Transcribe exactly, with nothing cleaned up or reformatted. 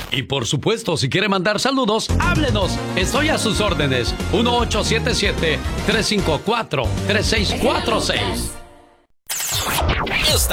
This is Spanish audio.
Y por supuesto, si quiere mandar saludos, háblenos. Estoy a sus órdenes. uno ocho siete siete, tres cinco cuatro, tres seis cuatro seis.